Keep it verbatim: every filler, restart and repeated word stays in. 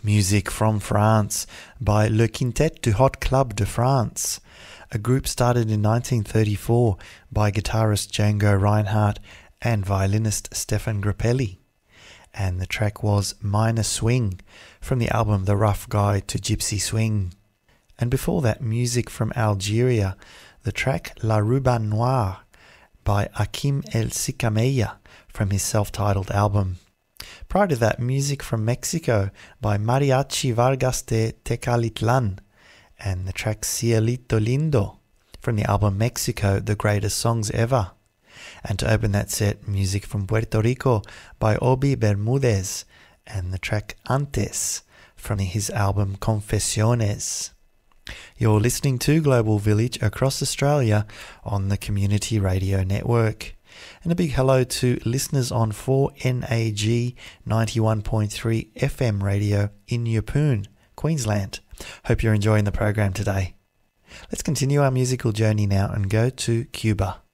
Music from France by Le Quintet du Hot Club de France, a group started in nineteen thirty-four by guitarist Django Reinhardt and violinist Stefan Grappelli. And the track was Minor Swing from the album The Rough Guide to Gypsy Swing. And before that, music from Algeria, the track La Ruban Noire by Hakim El Sikameya from his self-titled album. Prior to that, music from Mexico by Mariachi Vargas de Tecalitlan and the track Cielito Lindo from the album Mexico, The Greatest Songs Ever. And to open that set, music from Puerto Rico by Obi Bermudez and the track Antes from his album Confesiones. You're listening to Global Village across Australia on the Community Radio Network. And a big hello to listeners on four N A G ninety-one point three F M radio in Yeppoon, Queensland. Hope you're enjoying the program today. Let's continue our musical journey now and go to Cuba.